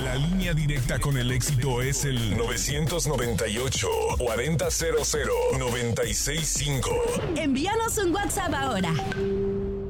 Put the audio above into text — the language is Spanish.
La línea directa con el éxito es el 998-4000-965. Envíanos un WhatsApp ahora.